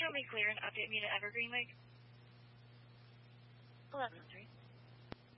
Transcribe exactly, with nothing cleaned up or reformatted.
hear me clear and update me to Evergreen Lake? eleven oh three.